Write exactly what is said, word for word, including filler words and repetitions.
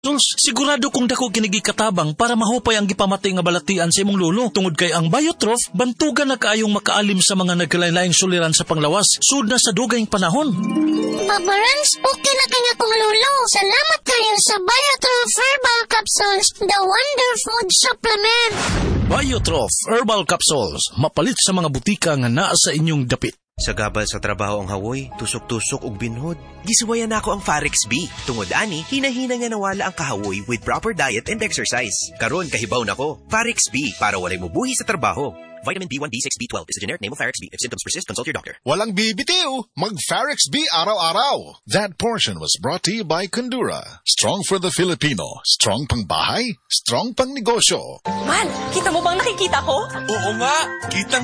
Jules, sigurado kung dako kinigi katabang para mahupay ang gipamatay nga balatian sa imong lolo. Tungod kay ang biotroph, bantugan na kaayong makaalim sa mga nagkalain-laing suliran sa panglawas. Sud na sa dugayng panahon. Papa Renz, okay na kanya kong lolo. Salamat kayo sa Biotroph Herbal Capsules, the Wonder Food Supplement. Biotroph Herbal Capsules, mapalit sa mga butika nga naa sa inyong dapit. Sa gabal sa trabaho ang hawoy, tusok-tusok og binhod. Gisuwayan nako ang Farex B. Tungod ani, hinahina nga nawala ang kahawoy with proper diet and exercise. Karon kahibaw nako. Farex B para walay mubuhi sa trabaho. Vitamin B one, B six, B twelve is a generic name of Farex B. If symptoms persist, consult your doctor. Walang bibitiw, mag-Farex B araw-araw. That portion was brought to you by Kundura. Strong for the Filipino. Strong pang bahay, strong pang negosyo. Man, kita mo bang nakikita ko? Oo nga, kita